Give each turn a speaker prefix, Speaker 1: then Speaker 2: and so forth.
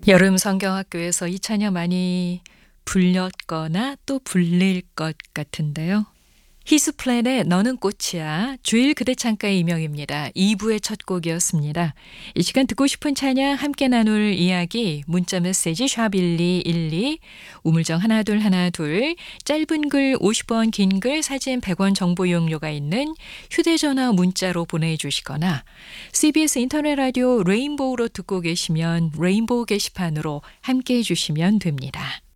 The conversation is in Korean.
Speaker 1: 여름 성경학교에서 이 찬양 많이 불렸거나 또 불릴 것 같은데요. 히스플랜의 너는 꽃이야. 주일 그대 창가의 이명입니다. 2부의 첫 곡이었습니다. 이 시간 듣고 싶은 찬양 함께 나눌 이야기 문자 메시지 샵1212 우물정 1212 짧은 글 50원 긴 글 사진 100원 정보 이용료가 있는 휴대전화 문자로 보내주시거나 CBS 인터넷 라디오 레인보우로 듣고 계시면 레인보우 게시판으로 함께 해주시면 됩니다.